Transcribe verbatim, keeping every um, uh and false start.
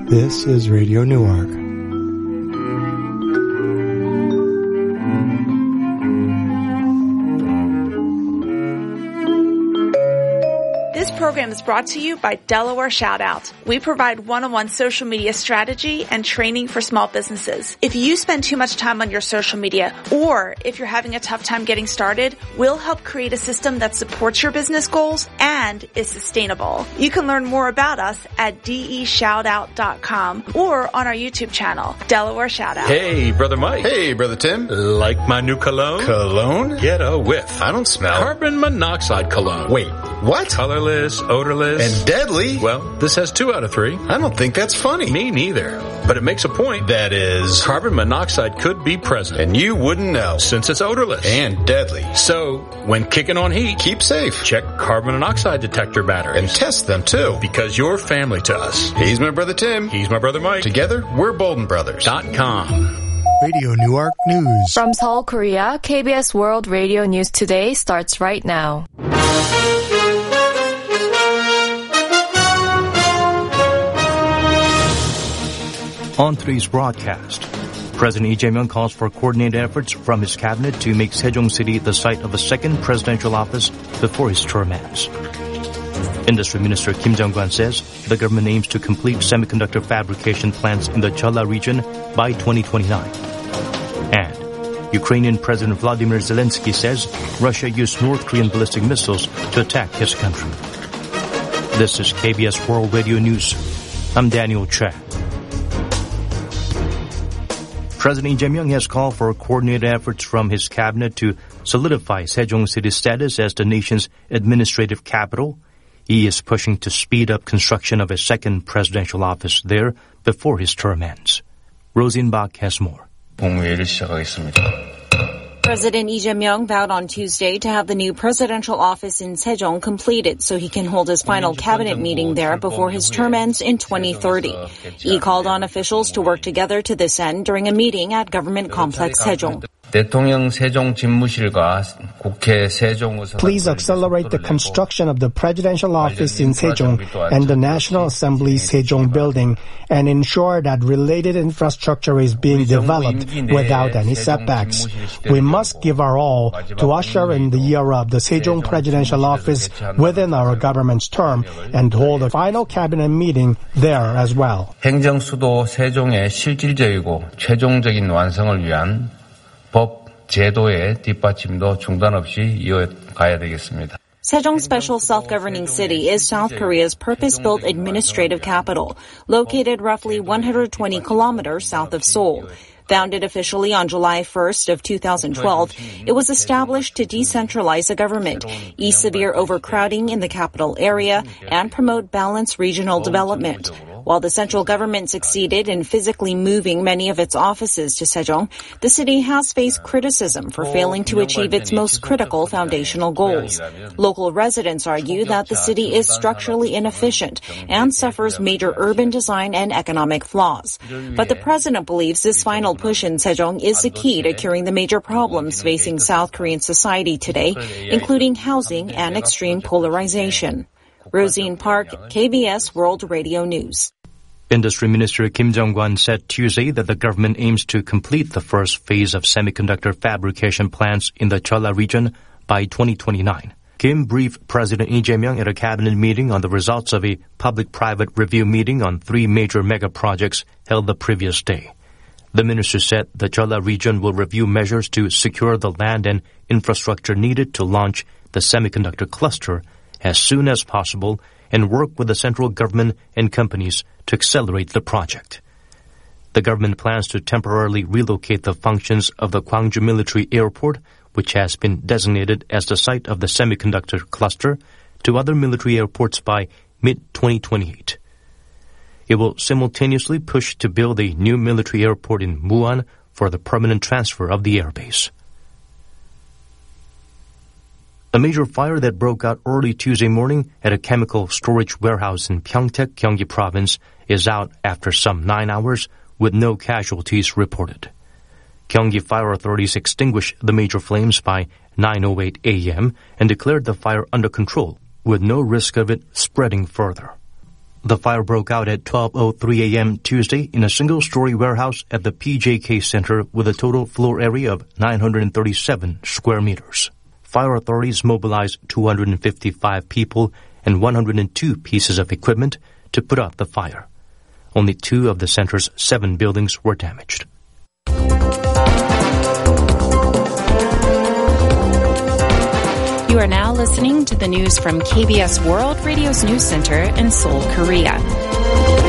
This is Radio Newark. This program is brought to you by Delaware Shoutout. We provide one-on-one social media strategy and training for small businesses. If you spend too much time on your social media, or if you're having a tough time getting started, we'll help create a system that supports your business goals and is sustainable. You can learn more about us at D E shoutout dot com or on our YouTube channel, Delaware Shoutout. Hey, Brother Mike. Hey, Brother Tim. Like my new cologne? Cologne? Get a whiff. I don't smell. Carbon monoxide cologne. Wait, what? Colorless, odorless. And deadly? Well, this has two out of three. I don't think that's funny. Me neither. But it makes a point. That is... Carbon monoxide could be present. And you wouldn't know. Since it's odorless. And deadly. So, when kicking on heat, keep safe. Check carbon monoxide detector batteries. And test them, too. Because you're family to us. He's my brother Tim. He's my brother Mike. Together, we're Bolden Brothers. Dot com. Radio Newark News. From Seoul, Korea, K B S World Radio News Today starts right now. On today's broadcast, President Lee Jae-myung calls for coordinated efforts from his cabinet to make Sejong City the site of a second presidential office before his term ends. Industry Minister Kim Jong-kwan says the government aims to complete semiconductor fabrication plants in the Cholla region by twenty twenty-nine. And Ukrainian President Vladimir Zelensky says Russia used North Korean ballistic missiles to attack his country. This is K B S World Radio News. I'm Daniel Chang. President Lee Jae-myung has called for coordinated efforts from his cabinet to solidify Sejong City's status as the nation's administrative capital. He is pushing to speed up construction of a second presidential office there before his term ends. Rosin Bach has more. 공무회의를 시작하겠습니다. President Lee Jae-myung vowed on Tuesday to have the new presidential office in Sejong completed so he can hold his final cabinet meeting there before his term ends in twenty thirty. He called on officials to work together to this end during a meeting at Government Complex Sejong. 대통령 세종 집무실과 국회 세종 의사 Please accelerate the construction of the presidential office in Sejong and the National Assembly Sejong building and ensure that related infrastructure is being developed without any setbacks. We must give our all to usher in the era of the Sejong presidential office within our government's term and hold a final cabinet meeting there as well. 행정 수도 세종의 실질적이고 최종적인 완성을 위한 법 제도의 뒷받침도 중단 없이 이어가야 되겠습니다. Sejong Special Self-Governing City is South Korea's purpose-built administrative capital, located roughly one hundred twenty kilometers south of Seoul. Founded officially on July first of two thousand twelve, it was established to decentralize the government, ease severe overcrowding in the capital area, and promote balanced regional development. While the central government succeeded in physically moving many of its offices to Sejong, the city has faced criticism for failing to achieve its most critical foundational goals. Local residents argue that the city is structurally inefficient and suffers major urban design and economic flaws. But the president believes this final push in Sejong is the key to curing the major problems facing South Korean society today, including housing and extreme polarization. Rosine Park, K B S World Radio News. Industry Minister Kim Jong-kwan said Tuesday that the government aims to complete the first phase of semiconductor fabrication plants in the Cholla region by twenty twenty-nine. Kim briefed President Lee Jae-myung at a cabinet meeting on the results of a public-private review meeting on three major mega projects held the previous day. The minister said the Cholla region will review measures to secure the land and infrastructure needed to launch the semiconductor cluster as soon as possible and work with the central government and companies to accelerate the project. The government plans to temporarily relocate the functions of the Gwangju Military Airport, which has been designated as the site of the semiconductor cluster, to other military airports by mid twenty twenty-eight. It will simultaneously push to build a new military airport in Muan for the permanent transfer of the airbase. A major fire that broke out early Tuesday morning at a chemical storage warehouse in Pyeongtaek, Gyeonggi Province is out after some nine hours with no casualties reported. Gyeonggi fire authorities extinguished the major flames by nine oh eight a.m. and declared the fire under control with no risk of it spreading further. The fire broke out at twelve oh three a.m. Tuesday in a single-story warehouse at the P J K Center with a total floor area of nine hundred thirty-seven square meters. Fire authorities mobilized two hundred fifty-five people and one hundred two pieces of equipment to put out the fire. Only two of the center's seven buildings were damaged. You are now listening to the news from K B S World Radio's News Center in Seoul, Korea.